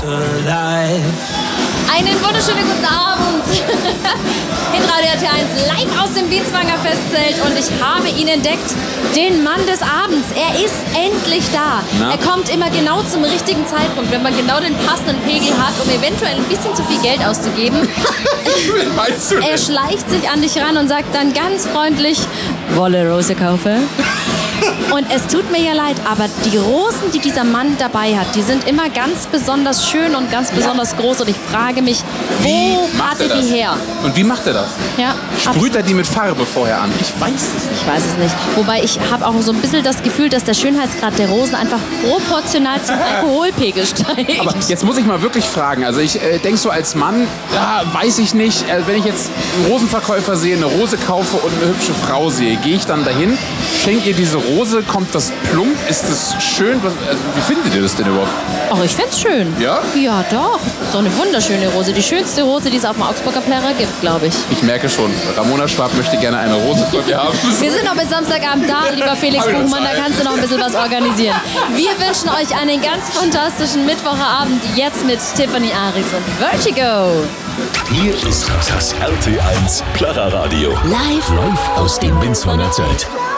Einen wunderschönen guten Abend. Hitradio RT1 live aus dem Bienzwanger Festzelt und ich habe ihn entdeckt, den Mann des Abends. Er ist endlich da. Na? Er kommt immer genau zum richtigen Zeitpunkt, wenn man genau den passenden Pegel hat, um eventuell ein bisschen zu viel Geld auszugeben. Wen meinst du denn? Er schleicht sich an dich ran und sagt dann ganz freundlich, Wolle Rose kaufen. Und es tut mir ja leid, aber die Rosen, die dieser Mann dabei hat, die sind immer ganz besonders schön und ganz besonders groß. Und ich frage mich, wo hat er die her? Und wie macht er das? Ja, Sprüht er die mit Farbe vorher an? Ich weiß es nicht. ich weiß es nicht. Wobei ich habe auch so ein bisschen das Gefühl, dass der Schönheitsgrad der Rosen einfach proportional zum Alkoholpegel steigt. Aber jetzt muss ich mal wirklich fragen. Also ich denke so als Mann, ja, weiß ich nicht, wenn ich jetzt einen Rosenverkäufer sehe, eine Rose kaufe und eine hübsche Frau sehe, gehe ich dann dahin, schenke ihr diese Rose, kommt das plump, ist das schön? Wie findet ihr das denn überhaupt? Ach, ich find's schön. Ja? Ja, doch. So eine wunderschöne Rose. Die schönste Rose, die es auf dem Augsburger Plärrer gibt, glaube ich. Ich merke schon, Ramona Schwab möchte gerne eine Rose von mir haben. Wir sind noch bis Samstagabend da, lieber Felix Hab ich noch Buchmann, da Zeit. kannst du noch ein bisschen was organisieren. Wir wünschen euch einen ganz fantastischen Mittwochabend jetzt mit Tiffany Aris und Vertigo. Hier ist das RT1 Plärrer Radio. Live aus dem Bienzwanger Zelt.